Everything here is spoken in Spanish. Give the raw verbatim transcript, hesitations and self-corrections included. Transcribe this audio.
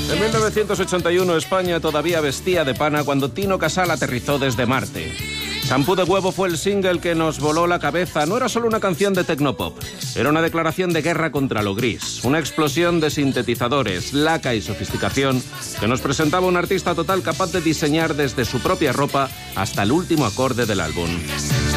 En mil novecientos ochenta y uno España todavía vestía de pana cuando Tino Casal aterrizó desde Marte. Champú de huevo fue el single que nos voló la cabeza. No era solo una canción de tecnopop, era una declaración de guerra contra lo gris, una explosión de sintetizadores, laca y sofisticación que nos presentaba un artista total capaz de diseñar desde su propia ropa hasta el último acorde del álbum.